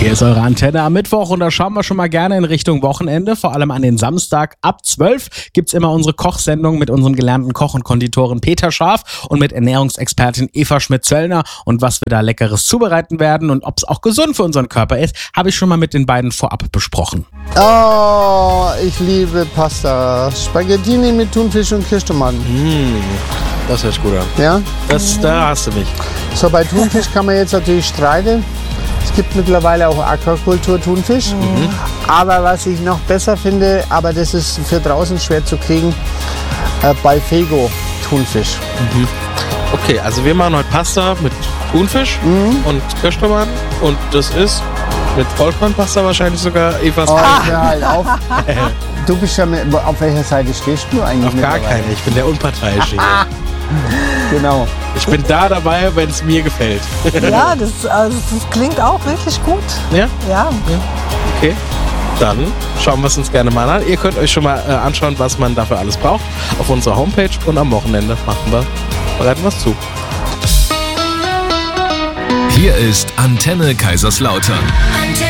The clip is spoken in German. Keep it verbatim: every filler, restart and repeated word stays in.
Hier ist eure Antenne am Mittwoch und da schauen wir schon mal gerne in Richtung Wochenende. Vor allem an den Samstag ab zwölf gibt's immer unsere Kochsendung mit unserem gelernten Koch und Konditoren Peter Scharf und mit Ernährungsexpertin Eva Schmidt-Zöllner. Und was wir da Leckeres zubereiten werden und ob es auch gesund für unseren Körper ist, habe ich schon mal mit den beiden vorab besprochen. Oh, ich liebe Pasta. Spaghettini mit Thunfisch und Kirschtomaten. Mmh, das hört sich gut an. Ja? Das, da hast du mich. So, bei Thunfisch kann man jetzt natürlich streiten. Es gibt mittlerweile auch Aquakultur-Thunfisch. Mhm. Aber was ich noch besser finde, aber das ist für draußen schwer zu kriegen, äh, Balfego-Thunfisch. Mhm. Okay, also wir machen heute Pasta mit Thunfisch mhm. und Kirschtomaten. Und das ist mit Vollkornpasta wahrscheinlich sogar Evas. Oh, ja, halt auf. Du bist ja mit, auf welcher Seite stehst du eigentlich? Auf gar keine, ich bin der Unparteiische hier. Genau. Ich bin da dabei, wenn es mir gefällt. Ja, das, also, das klingt auch wirklich gut. Ja? Ja. Okay, dann schauen wir es uns gerne mal an. Ihr könnt euch schon mal äh, anschauen, was man dafür alles braucht auf unserer Homepage und am Wochenende machen wir, bereiten wir es zu. Hier ist Antenne Kaiserslautern.